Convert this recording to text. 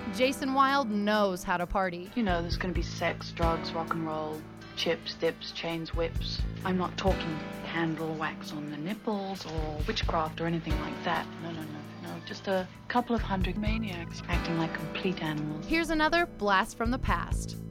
Jason Wilde knows how to party. You know, there's going to be sex, drugs, rock and roll, chips, dips, chains, whips. I'm not talking candle wax on the nipples or witchcraft or anything like that. No. Just a couple of hundred maniacs acting like complete animals. Here's another blast from the past.